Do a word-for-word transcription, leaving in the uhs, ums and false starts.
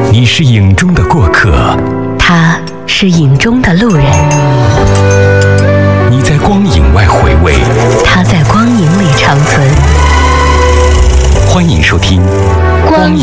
你是影中的过客， 他是影中的路人。